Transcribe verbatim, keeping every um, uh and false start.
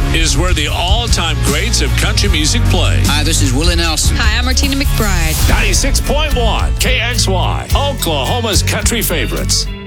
is where the all-time greats of country music play. Hi, this is Willie Nelson. Hi, I'm Martina McBride. ninety-six point one K X Y, Oklahoma's country favorites.